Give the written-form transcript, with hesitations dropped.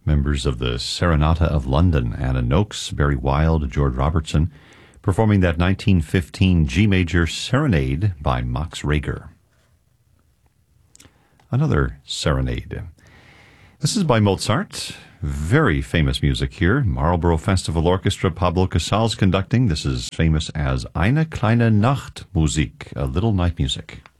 Members of the Serenata of London, Anna Noakes, Barry Wilde, George Robertson, performing that 1915 G major Serenade by Max Reger. Another serenade. This is by Mozart. Very famous music here. Marlborough Festival Orchestra, Pablo Casals conducting. This is famous as Eine kleine Nachtmusik, a little night music.